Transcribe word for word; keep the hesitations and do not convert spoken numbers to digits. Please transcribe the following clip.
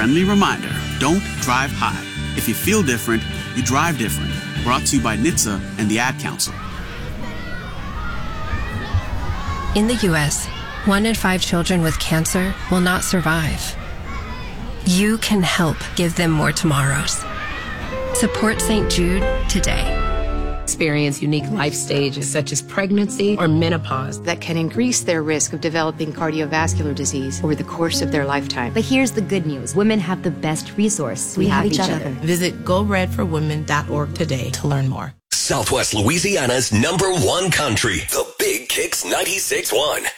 friendly reminder, don't drive high. If you feel different, you drive different. Brought to you by N H T S A and the Ad Council. In the U S, one in five children with cancer will not survive. You can help give them more tomorrows. Support Saint Jude today. Experience unique life stages such as pregnancy or menopause that can increase their risk of developing cardiovascular disease over the course of their lifetime. But here's the good news. Women have the best resource. We, we have, have each, each other. other. Visit go red for women dot org today to learn more. Southwest Louisiana's number one country, the Big Kicks ninety-six point one.